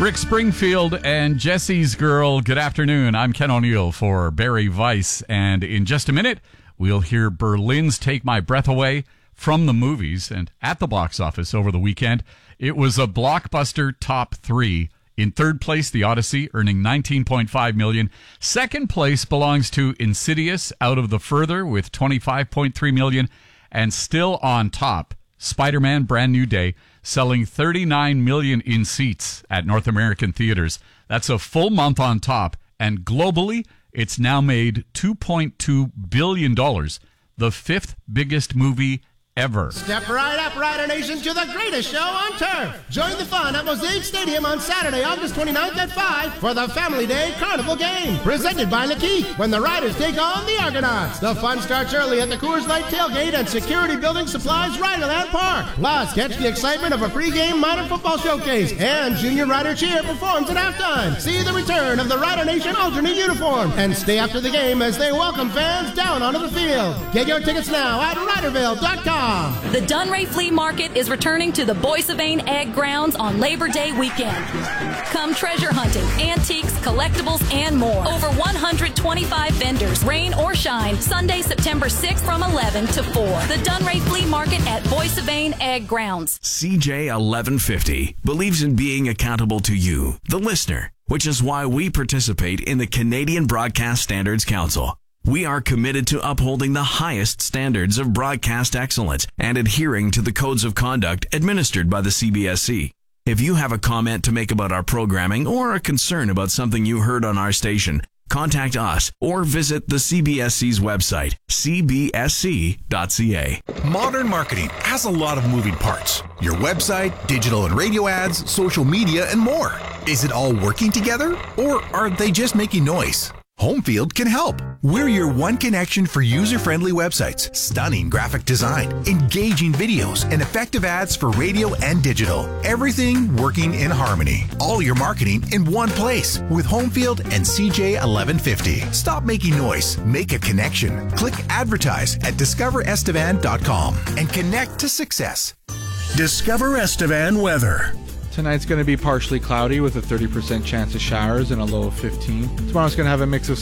Rick Springfield and Jesse's Girl. Good afternoon. I'm Ken O'Neill for Barry Weiss. And in just a minute, we'll hear Berlin's Take My Breath Away from the movies. And at the box office over the weekend, it was a blockbuster top three. In third place, The Odyssey, earning $19.5 million. Second place belongs to Insidious, Out of the Further, with $25.3 million. And still on top, Spider-Man Brand New Day, selling 39 million in seats at North American theaters. That's a full month on top, and globally, it's now made $2.2 billion, the fifth biggest movie ever. Step right up, Rider Nation, to the greatest show on turf. Join the fun at Mosaic Stadium on Saturday, August 29th at 5 for the Family Day Carnival Game, presented by Lakeith, when the Riders take on the Argonauts. The fun starts early at the Coors Light Tailgate and Security Building Supplies Riderland Park. Plus, catch the excitement of a pregame minor football showcase, and Junior Rider Cheer performs at halftime. See the return of the Rider Nation alternate uniform, and stay after the game as they welcome fans down onto the field. Get your tickets now at Riderville.com. The Dunray Flea Market is returning to the Boissavane Ag Grounds on Labor Day weekend. Come treasure hunting, antiques, collectibles, and more. Over 125 vendors, rain or shine, Sunday, September 6th from 11 to 4. The Dunray Flea Market at Boissavane Ag Grounds. CJ 1150 believes in being accountable to you, the listener, which is why we participate in the Canadian Broadcast Standards Council. We are committed to upholding the highest standards of broadcast excellence and adhering to the codes of conduct administered by the CBSC. If you have a comment to make about our programming or a concern about something you heard on our station, contact us or visit the CBSC's website, cbsc.ca. Modern marketing has a lot of moving parts. Your website, digital and radio ads, social media, and more. Is it all working together, or are they just making noise? Homefield can help. We're your one connection for user-friendly websites, stunning graphic design, engaging videos, and effective ads for radio and digital. Everything working in harmony. All your marketing in one place with Homefield and CJ 1150. Stop making noise. Make a connection. Click advertise at discoverestevan.com and connect to success. Discover Estevan weather. Tonight's going to be partially cloudy with a 30% chance of showers and a low of 15. Tomorrow's going to have a mix of